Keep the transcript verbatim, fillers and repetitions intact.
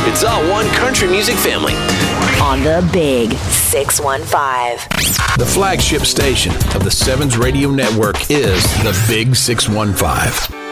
It's all one country music family. On the Big six one five. The flagship station of the Sevens Radio Network is the Big six one five.